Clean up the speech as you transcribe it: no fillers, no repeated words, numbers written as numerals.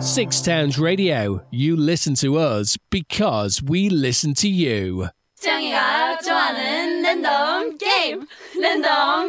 Six Towns Radio. You listen to us because we listen to you. 짱이가 좋아하는 랜덤 게임 랜덤